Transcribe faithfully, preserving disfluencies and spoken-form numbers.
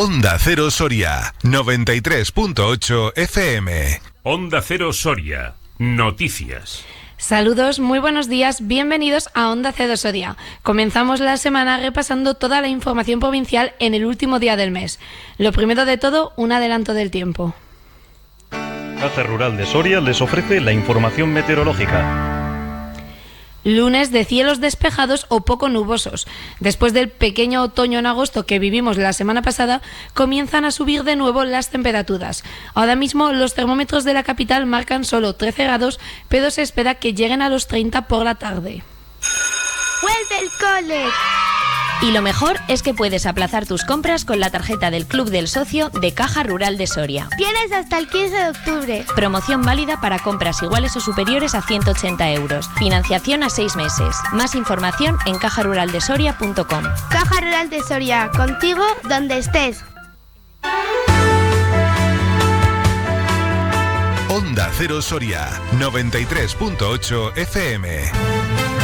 Onda Cero Soria, noventa y tres punto ocho F M. Onda Cero Soria, noticias. Saludos, muy buenos días, bienvenidos a Onda Cero Soria. Comenzamos la semana repasando toda la información provincial en el último día del mes. Lo primero de todo, un adelanto del tiempo. Caja Rural de Soria les ofrece la información meteorológica. Lunes de cielos despejados o poco nubosos. Después del pequeño otoño en agosto que vivimos la semana pasada, comienzan a subir de nuevo las temperaturas. Ahora mismo los termómetros de la capital marcan solo trece grados, pero se espera que lleguen a los treinta por la tarde. ¡Vuelve el cole! Y lo mejor es que puedes aplazar tus compras con la tarjeta del Club del Socio de Caja Rural de Soria. Tienes hasta el quince de octubre. Promoción válida para compras iguales o superiores a ciento ochenta euros. Financiación a seis meses. Más información en caja rural de soria punto com. Caja Rural de Soria, contigo donde estés. Onda Cero Soria, noventa y tres punto ocho F M.